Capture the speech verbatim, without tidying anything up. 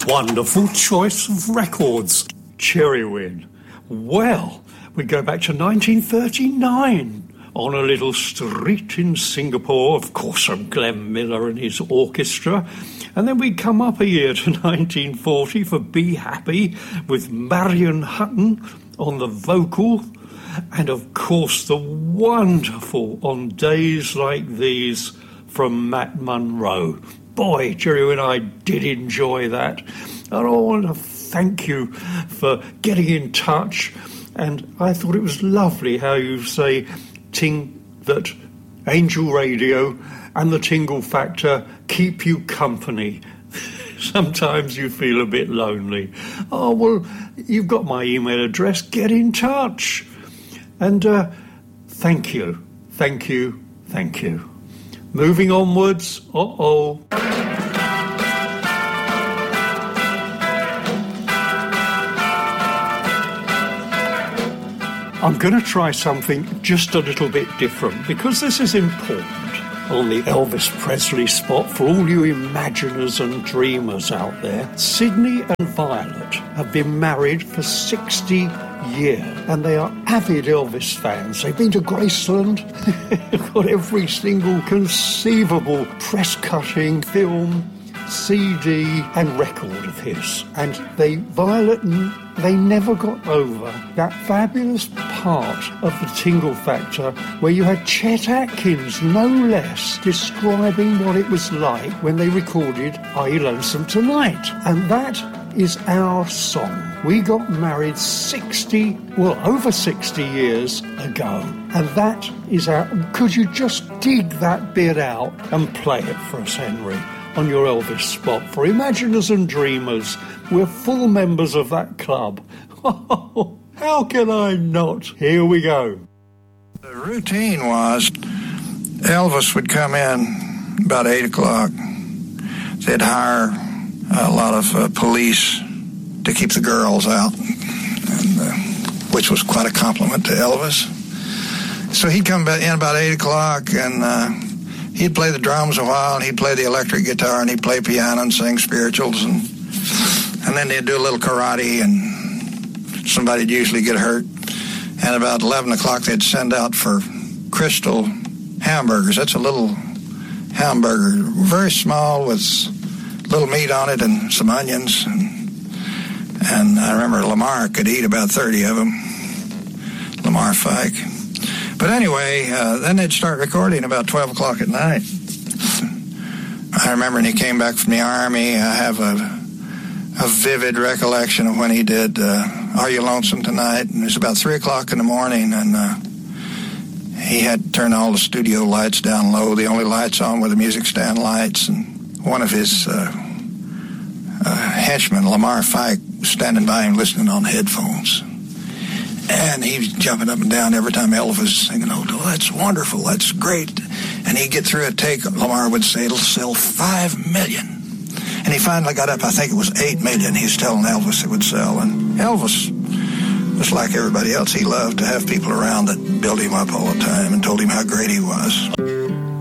Wonderful choice of records. Cherrywin. Well, we go back to nineteen thirty-nine. On a little street in Singapore, of course, from Glenn Miller and his orchestra. And then we come up a year to nineteen forty for Be Happy with Marion Hutton on the vocal. And, of course, the wonderful On Days Like These from Matt Monro. Boy, Jerry and I did enjoy that. And I want to thank you for getting in touch. And I thought it was lovely how you say ting that Angel Radio and the Tingle Factor keep you company. Sometimes you feel a bit lonely. Oh, well, you've got my email address. Get in touch. And uh, thank you, thank you, thank you. Moving onwards, uh-oh. I'm going to try something just a little bit different because this is important on the Elvis Presley spot for all you imaginers and dreamers out there. Sydney and Violet have been married for sixty years and they are avid Elvis fans. They've been to Graceland, got every single conceivable press-cutting, film, C D and record of his. And they, Violet, they never got over that fabulous part of the Tingle Factor where you had Chet Atkins, no less, describing what it was like when they recorded Are You Lonesome Tonight? And that is our song. We got married sixty, well, over sixty years ago. And that is our... Could you just dig that bit out and play it for us, Henry, on your Elvis spot? For Imaginers and Dreamers, we're full members of that club. How can I not? Here we go. The routine was Elvis would come in about eight o'clock. They'd hire a lot of uh, police to keep the girls out, and, uh, which was quite a compliment to Elvis. So he'd come in about eight o'clock, and uh, he'd play the drums a while, and he'd play the electric guitar, and he'd play piano and sing spirituals, and and then they'd do a little karate, and somebody'd usually get hurt. And about eleven o'clock, they'd send out for Crystal hamburgers. That's a little hamburger, very small, with little meat on it and some onions. And, and I remember Lamar could eat about thirty of them, Lamar Fike. But anyway, uh, then they'd start recording about twelve o'clock at night. I remember when he came back from the Army, I have a, a vivid recollection of when he did uh, Are You Lonesome Tonight? And it was about three o'clock in the morning, and uh, he had to turn all the studio lights down low. The only lights on were the music stand lights, and one of his uh, uh, henchmen, Lamar Fike, was standing by him listening on headphones. And he was jumping up and down every time Elvis was singing, oh, that's wonderful, that's great. And he'd get through a take, Lamar would say, it'll sell five million. And he finally got up, I think it was eight million, he was telling Elvis it would sell. And Elvis, just like everybody else, he loved to have people around that built him up all the time and told him how great he was.